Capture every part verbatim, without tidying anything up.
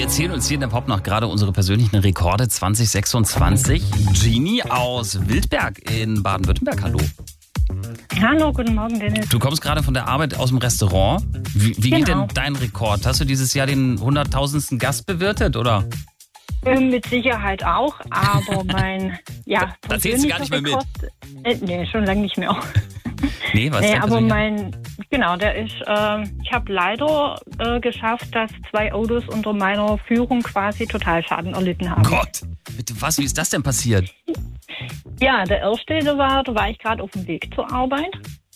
Wir erzählen uns hier in der Popnacht gerade unsere persönlichen Rekorde zwanzig sechsundzwanzig. Genie aus Wildberg in Baden-Württemberg, hallo. Hallo, guten Morgen, Dennis. Du kommst gerade von der Arbeit aus dem Restaurant. Wie, wie geht Genau. denn dein Rekord? Hast du dieses Jahr den hunderttausendsten Gast bewirtet, oder? Äh, mit Sicherheit auch, aber mein, ja, Da zählst du gar nicht mehr mit. persönlicher Rekord, äh, nee, schon lange nicht mehr. Nee, was Nee, denn aber persönlich? mein, genau, der ist, äh, ich habe leider äh, geschafft, dass zwei Autos unter meiner Führung quasi Totalschaden erlitten haben. Gott, bitte was, wie ist das denn passiert? Ja, der erste, der war, da war ich gerade auf dem Weg zur Arbeit.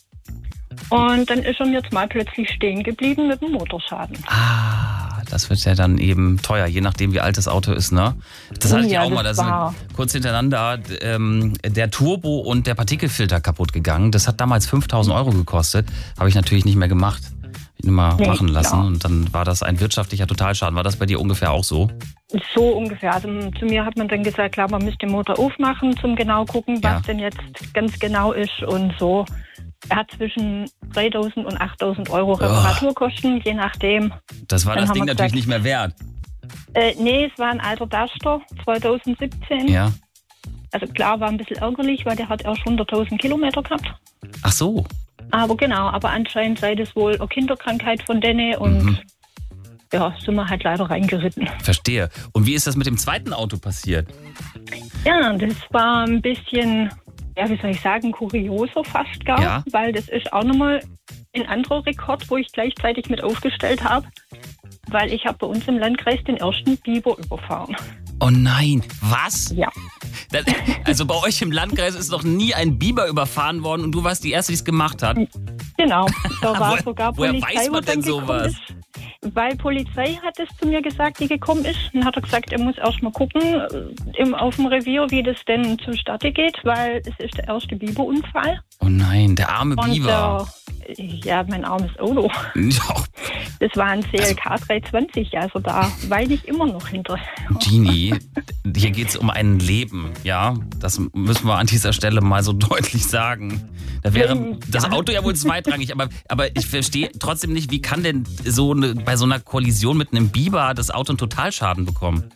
Und dann ist er mir jetzt mal plötzlich stehen geblieben mit dem Motorschaden. Ah, das wird ja dann eben teuer, je nachdem wie alt das Auto ist, ne? Das hatte ich ja Ja, auch mal, da das sind war- kurz hintereinander ähm, der Turbo und der Partikelfilter kaputt gegangen. Das hat damals fünftausend Euro gekostet, habe ich natürlich nicht mehr gemacht. Hab ihn immer Nee, machen lassen klar. und dann war das ein wirtschaftlicher Totalschaden. War das bei dir ungefähr auch so? So ungefähr. Also zu mir hat man dann gesagt, klar, man müsste den Motor aufmachen, zum genau gucken, was Ja. denn jetzt ganz genau ist und so. Er hat zwischen dreitausend und achttausend Euro Reparaturkosten, je nachdem. Das war Dann das haben Ding wir natürlich gesagt- nicht mehr wert. Äh, nee, es war ein alter Duster, zweitausendsiebzehn. Ja. Also klar, war ein bisschen ärgerlich, weil der hat erst hunderttausend Kilometer gehabt. Ach so. Aber genau, aber anscheinend sei das wohl eine Kinderkrankheit von denen und Mhm. ja, sind wir halt leider reingeritten. Verstehe. Und wie ist das mit dem zweiten Auto passiert? Ja, das war ein bisschen, ja, wie soll ich sagen, kurioser fast gar, Ja. weil das ist auch nochmal ein anderer Rekord, wo ich gleichzeitig mit aufgestellt habe, weil ich habe bei uns im Landkreis den ersten Biber überfahren. Oh nein, was? Ja. Das, also bei euch im Landkreis ist noch nie ein Biber überfahren worden und du warst die Erste, die es gemacht hat. Genau, da war Woher- sogar woher Polizei, weiß man wo dann denn gekommen sowas? ist. Weil Polizei hat es zu mir gesagt, die gekommen ist. Dann hat er gesagt, er muss erst mal gucken äh, im, auf dem Revier, wie das denn zustande geht, weil es ist der erste Biberunfall. Oh nein, der arme Und Biber. der, ja, mein armes Auto. Ja, Das war ein C L K dreihundertzwanzig, also da weine ich immer noch hinter. Genie, hier geht es um ein Leben, ja? Das müssen wir an dieser Stelle mal so deutlich sagen. Da wäre Ähm, das ja. Auto ja wohl zweitrangig, aber, aber ich verstehe trotzdem nicht, wie kann denn so eine, bei so einer Kollision mit einem Biber das Auto einen Totalschaden bekommen?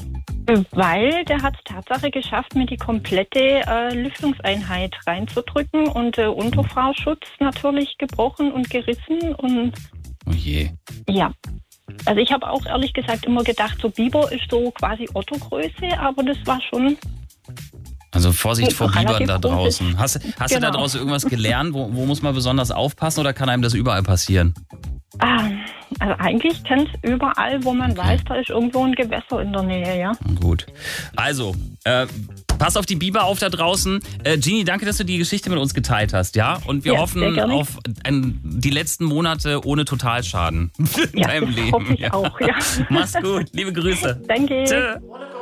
Weil der hat es Tatsache geschafft, mir die komplette äh, Lüftungseinheit reinzudrücken und der Unterfahrschutz natürlich gebrochen und gerissen und Oh je. ja. Also ich habe auch ehrlich gesagt immer gedacht, so Biber ist so quasi Otto-Größe, aber das war schon... Also Vorsicht vor Relativ Bibern da groß draußen. ist. Hast, hast du da Genau. draußen irgendwas gelernt? Wo, wo muss man besonders aufpassen oder kann einem das überall passieren? Ah, also eigentlich kann es überall, wo man weiß, da ist irgendwo ein Gewässer in der Nähe, ja. Gut. Also, äh, pass auf die Biber auf da draußen. Äh, Genie, danke, dass du die Geschichte mit uns geteilt hast, ja? Und wir Ja, sehr hoffen gerne. auf ein, die letzten Monate ohne Totalschaden in Ja, deinem das Leben. hoffe ich auch, ja. Mach's gut. Liebe Grüße. Danke. Tschö.